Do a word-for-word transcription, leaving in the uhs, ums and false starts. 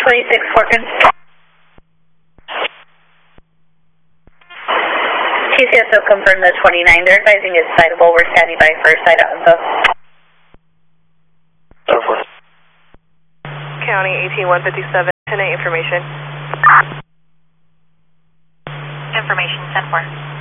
twenty-six working. T C S O confirmed the twenty-nine. They're advising it's citable. We're standing by for site info. County eighteen one fifty-seven, ten eight information. Information ten four.